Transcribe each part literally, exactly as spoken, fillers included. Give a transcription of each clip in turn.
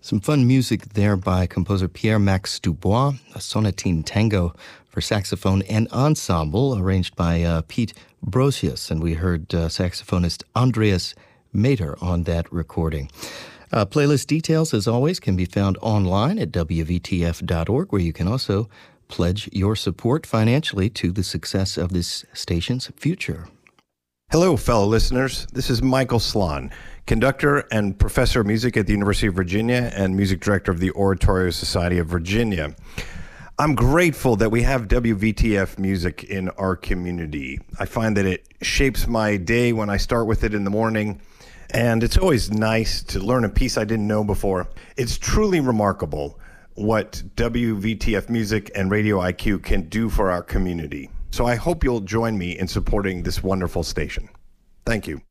Some fun music there by composer Pierre-Max Dubois, a sonatine tango for saxophone and ensemble arranged by uh, Pete Brosius, and we heard uh, saxophonist Andreas Mater on that recording. Uh, playlist details, as always, can be found online at W V T F dot org, where you can also pledge your support financially to the success of this station's future. Hello, fellow listeners. This is Michael Slon, conductor and professor of music at the University of Virginia and music director of the Oratorio Society of Virginia. I'm grateful that we have W V T F music in our community. I find that it shapes my day when I start with it in the morning, and it's always nice to learn a piece I didn't know before. It's truly remarkable what W V T F music and Radio I Q can do for our community. So I hope you'll join me in supporting this wonderful station. Thank you.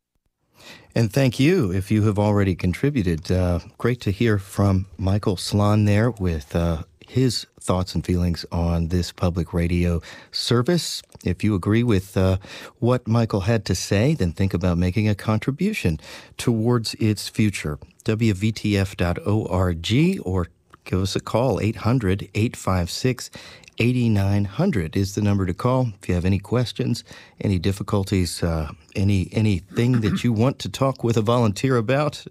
And thank you if you have already contributed. Uh, great to hear from Michael Slon there with uh, his thoughts and feelings on this public radio service. If you agree with uh, what Michael had to say, then think about making a contribution towards its future. W V T F dot org, or give us a call. Eight hundred, eight five six, eight nine hundred is the number to call. If you have any questions, any difficulties, uh, any anything that you want to talk with a volunteer about,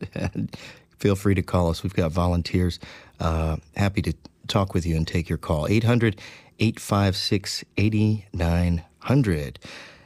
feel free to call us. We've got volunteers uh, happy to talk with you and take your call. eight hundred, eight five six, eight nine hundred.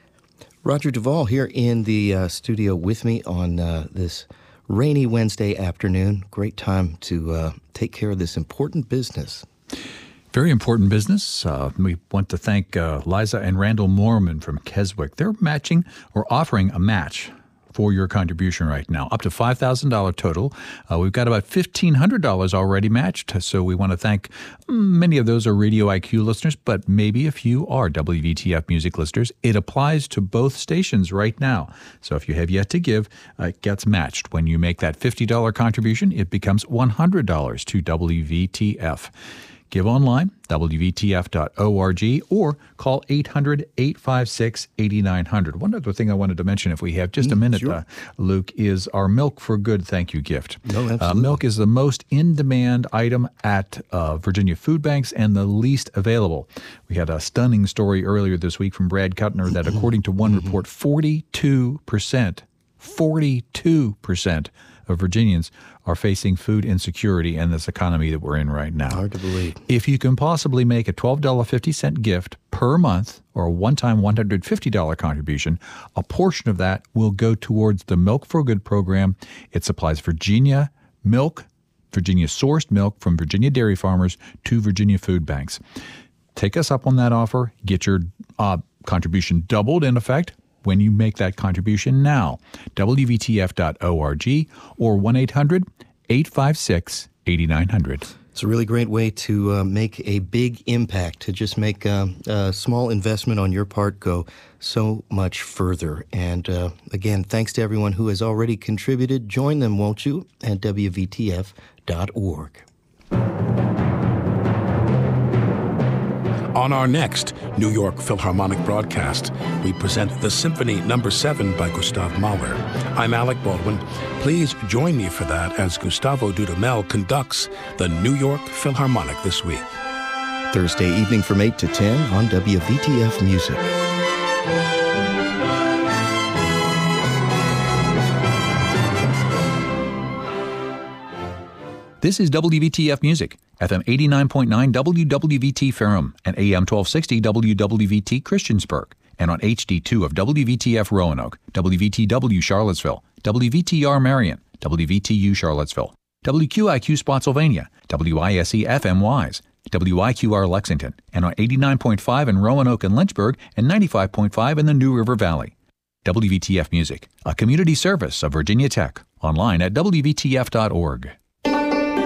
Roger Duvall here in the uh, studio with me on uh, this rainy Wednesday afternoon. Great time to uh, take care of this important business. Very important business. Uh, we want to thank uh, Liza and Randall Moorman from Keswick. They're matching or offering a match for your contribution right now, up to five thousand dollars total. Uh, we've got about fifteen hundred dollars already matched, so we want to thank many of those are Radio I Q listeners, but maybe a few are W V T F music listeners. It applies to both stations right now. So if you have yet to give, uh, it gets matched. When you make that fifty dollars contribution, it becomes one hundred dollars to W V T F. Give online, W V T F dot org, or call eight hundred, eight five six, eight nine hundred. One other thing I wanted to mention, if we have just a minute, sure. uh, Luke, is our Milk for Good thank you gift. No, absolutely. Uh, milk is the most in-demand item at uh, Virginia food banks and the least available. We had a stunning story earlier this week from Brad Kuttner that according to one mm-hmm. report, forty-two percent, forty-two percent of Virginians are facing food insecurity in this economy that we're in right now. Hard to believe. If you can possibly make a twelve dollars and fifty cents gift per month or a one-time one hundred fifty dollars contribution, a portion of that will go towards the Milk for Good program. It supplies Virginia milk, Virginia-sourced milk from Virginia dairy farmers to Virginia food banks. Take us up on that offer. Get your uh, contribution doubled in effect when you make that contribution now. W V T F dot org or one eight hundred, eight five six, eight nine hundred. It's a really great way to uh, make a big impact, to just make uh, a small investment on your part go so much further. And uh, again, thanks to everyone who has already contributed. Join them, won't you, at W V T F dot org. On our next New York Philharmonic broadcast, we present the Symphony Number seven by Gustav Mahler. I'm Alec Baldwin. Please join me for that as Gustavo Dudamel conducts the New York Philharmonic this week. Thursday evening from eight to ten on W V T F Music. This is W V T F Music, F M eighty-nine point nine W W V T Ferrum and A M twelve sixty W W V T Christiansburg, and on H D two of W V T F Roanoke, W V T W Charlottesville, W V T R Marion, W V T U Charlottesville, W Q I Q Spotsylvania, W I S E F M Wise, W I Q R Lexington, and on eighty-nine point five in Roanoke and Lynchburg, and ninety-five point five in the New River Valley. W V T F Music, a community service of Virginia Tech, online at W V T F dot org.